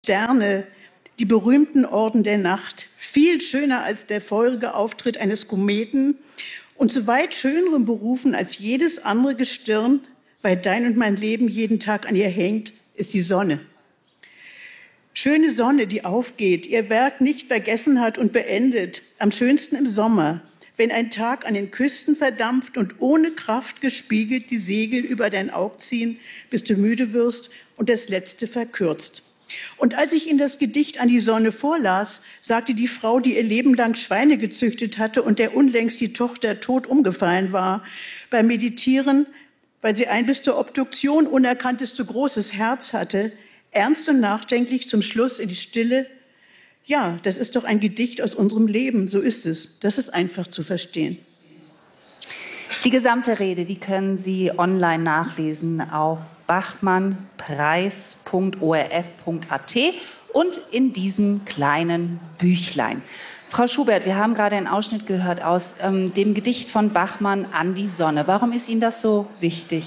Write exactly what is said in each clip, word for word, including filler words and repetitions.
Sterne, die berühmten Orden der Nacht, viel schöner als der feurige Auftritt eines Kometen und zu weit schöneren Berufen als jedes andere Gestirn, weil dein und mein Leben jeden Tag an ihr hängt, ist die Sonne. Schöne Sonne, die aufgeht, ihr Werk nicht vergessen hat und beendet, am schönsten im Sommer, wenn ein Tag an den Küsten verdampft und ohne Kraft gespiegelt die Segel über dein Auge ziehen, bis du müde wirst und das Letzte verkürzt. Und als ich in das Gedicht an die Sonne vorlas, sagte die Frau, die ihr Leben lang Schweine gezüchtet hatte und der unlängst die Tochter tot umgefallen war, beim Meditieren, weil sie ein bis zur Obduktion unerkanntes zu großes Herz hatte, ernst und nachdenklich zum Schluss in die Stille: Ja, das ist doch ein Gedicht aus unserem Leben, so ist es. Das ist einfach zu verstehen. Die gesamte Rede, die können Sie online nachlesen auf bachmannpreis punkt o r f punkt a t und in diesem kleinen Büchlein. Frau Schubert, wir haben gerade einen Ausschnitt gehört aus ähm, dem Gedicht von Bachmann an die Sonne. Warum ist Ihnen das so wichtig?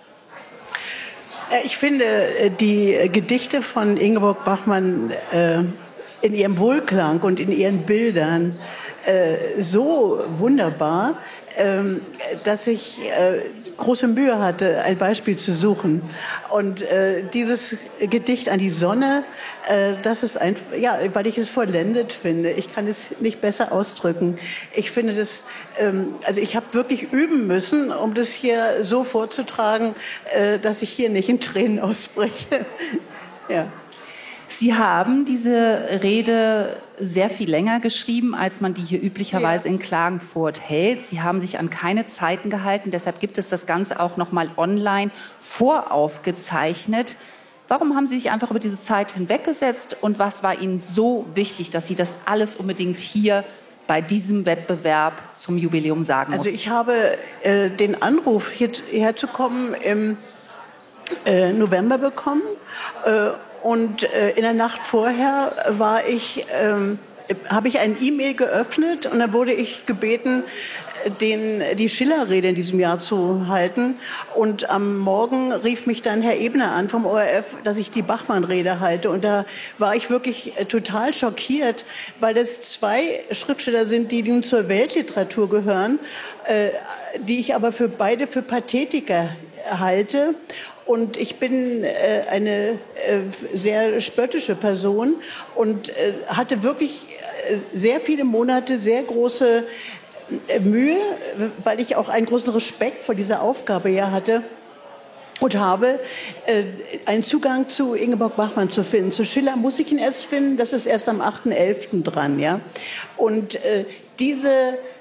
Ich finde die Gedichte von Ingeborg Bachmann äh, in ihrem Wohlklang und in ihren Bildern äh, so wunderbar, äh, dass ich äh, große Mühe hatte, ein Beispiel zu suchen. Und äh, dieses Gedicht an die Sonne, äh, das ist ein, ja, weil ich es vollendet finde. Ich kann es nicht besser ausdrücken. Ich finde das, ähm, also ich habe wirklich üben müssen, um das hier so vorzutragen, äh, dass ich hier nicht in Tränen ausbreche. Ja. Sie haben diese Rede sehr viel länger geschrieben, als man die hier üblicherweise ja. in Klagenfurt hält. Sie haben sich an keine Zeiten gehalten, deshalb gibt es das Ganze auch noch mal online voraufgezeichnet. Warum haben Sie sich einfach über diese Zeit hinweggesetzt und was war Ihnen so wichtig, dass Sie das alles unbedingt hier bei diesem Wettbewerb zum Jubiläum sagen mussten? Also ich habe äh, den Anruf, hierher zu kommen, im äh, November bekommen. Äh, Und äh, in der Nacht vorher war ich, ähm, habe ich ein E-Mail geöffnet und da wurde ich gebeten, den, die Schiller-Rede in diesem Jahr zu halten. Und am Morgen rief mich dann Herr Ebner an vom O R F, dass ich die Bachmann-Rede halte. Und da war ich wirklich äh, total schockiert, weil das zwei Schriftsteller sind, die nun zur Weltliteratur gehören, äh, die ich aber für beide für Pathetiker halte. Und ich bin äh, eine äh, sehr spöttische Person und äh, hatte wirklich äh, sehr viele Monate sehr große äh, Mühe, weil ich auch einen großen Respekt vor dieser Aufgabe ja hatte und habe, äh, einen Zugang zu Ingeborg Bachmann zu finden. Zu Schiller muss ich ihn erst finden, das ist erst am achten elften dran. Ja? Und äh, diese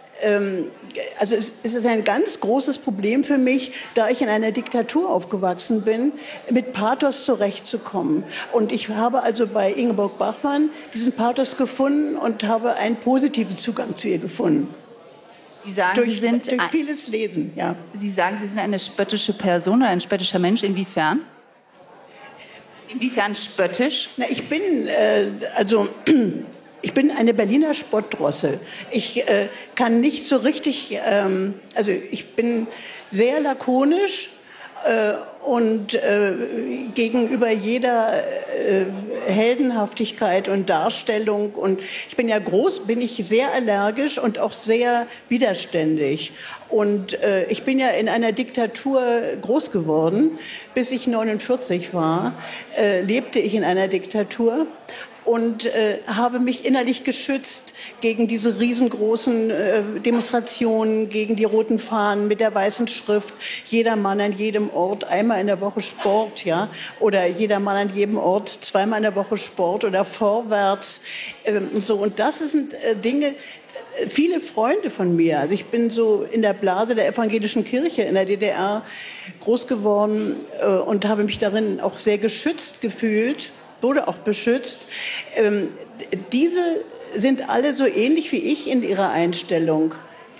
Also es ist ein ganz großes Problem für mich, da ich in einer Diktatur aufgewachsen bin, mit Pathos zurechtzukommen. Und ich habe also bei Ingeborg Bachmann diesen Pathos gefunden und habe einen positiven Zugang zu ihr gefunden. Sie sagen, durch, Sie sind durch vieles Lesen, ja. Sie sagen, Sie sind eine spöttische Person oder ein spöttischer Mensch. Inwiefern? Inwiefern spöttisch? Na, ich bin, äh, also... Ich bin eine Berliner Spottdrossel. Ich äh, kann nicht so richtig, ähm, also ich bin sehr lakonisch äh, und äh, gegenüber jeder äh, Heldenhaftigkeit und Darstellung. Und ich bin ja groß, bin ich sehr allergisch und auch sehr widerständig. Und äh, ich bin ja in einer Diktatur groß geworden. Bis ich neunundvierzig war, äh, lebte ich in einer Diktatur. Und äh, habe mich innerlich geschützt gegen diese riesengroßen äh, Demonstrationen, gegen die roten Fahnen mit der weißen Schrift, jeder Mann an jedem Ort, einmal in der Woche Sport, ja, oder jeder Mann an jedem Ort, zweimal in der Woche Sport oder vorwärts, ähm, und so. Und das sind äh, Dinge, äh, viele Freunde von mir, also ich bin so in der Blase der evangelischen Kirche in der D D R groß geworden äh, und habe mich darin auch sehr geschützt gefühlt, wurde auch beschützt. Ähm, diese sind alle so ähnlich wie ich in ihrer Einstellung.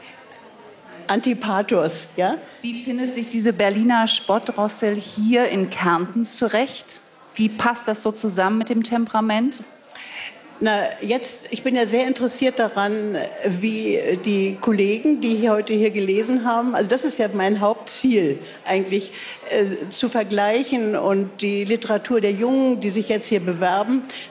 Antipathos, ja? Wie findet sich diese Berliner Spottdrossel hier in Kärnten zurecht? Wie passt das so zusammen mit dem Temperament? Na, jetzt, ich bin ja sehr interessiert daran, wie die Kollegen, die hier heute hier gelesen haben, also das ist ja mein Hauptziel eigentlich, äh, zu vergleichen und die Literatur der Jungen, die sich jetzt hier bewerben,